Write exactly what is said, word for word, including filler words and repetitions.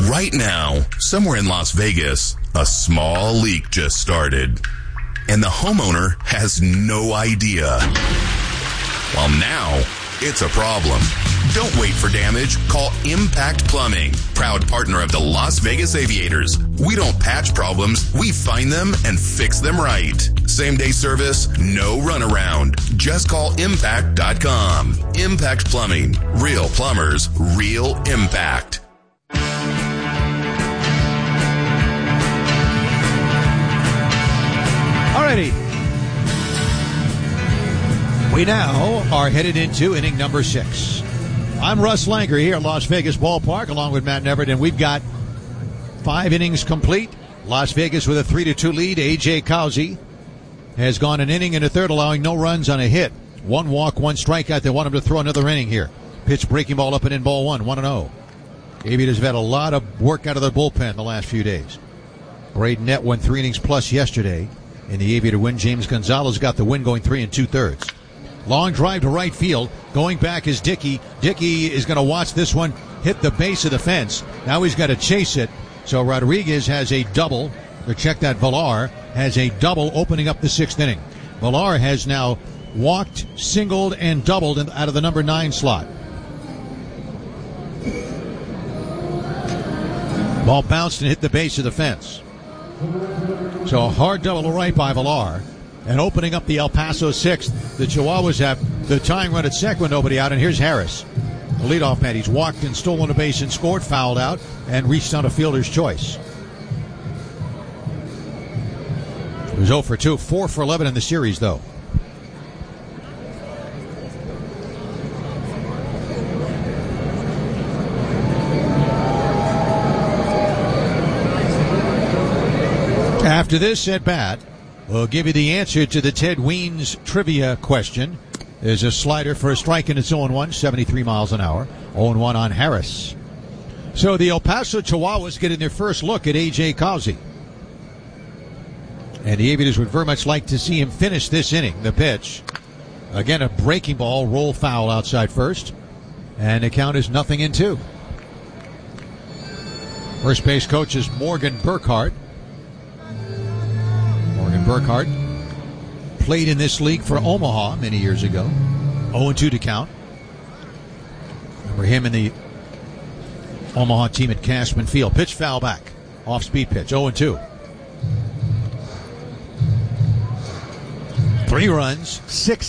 Right now, somewhere in Las Vegas, a small leak just started. And the homeowner has no idea. Well, now, it's a problem. Don't wait for damage. Call Impact Plumbing, proud partner of the Las Vegas Aviators. We don't patch problems. We find them and fix them right. Same-day service, no runaround. Just call impact dot com. Impact Plumbing. Real plumbers, real impact. Alrighty. We now are headed into inning number six. I'm Russ Langer here at Las Vegas Ballpark along with Matt Neverett, and we've got five innings complete. Las Vegas with a three to two lead. A J. Causi has gone an inning and a third, allowing no runs on a hit. One walk, one strikeout. They want him to throw another inning here. Pitch breaking ball up and in, ball one, one and oh. Aviators have had a lot of work out of their bullpen the last few days. Braden Nett went three innings plus yesterday in the Aviator win. James Gonzalez got the win, going three and two-thirds. Long drive to right field. Going back is Dickey. Dickey is going to watch this one hit the base of the fence. Now he's got to chase it. So Rodriguez has a double. Or check that, Villar has a double opening up the sixth inning. Villar has now walked, singled, and doubled out of the number nine slot. Ball bounced and hit the base of the fence. So a hard double to right by Villar. And opening up the El Paso sixth, the Chihuahuas have the tying run at second with nobody out. And here's Harris, the leadoff man. He's walked and stolen a base and scored, fouled out, and reached on a fielder's choice. It was oh for two, four for eleven in the series, though. After this at bat, we'll give you the answer to the Ted Weens trivia question. There's a slider for a strike, and it's oh and one, seventy-three miles an hour. oh and one on Harris. So the El Paso Chihuahuas getting their first look at A J. Causi. And the Aviators would very much like to see him finish this inning. The pitch. Again, a breaking ball, roll foul outside first. And the count is nothing in two. First base coach is Morgan Burkhart. Morgan Burkhart played in this league for Omaha many years ago. oh and two to count. Remember him in the Omaha team at Cashman Field. Pitch foul back. Off-speed pitch. oh and two. Three runs, six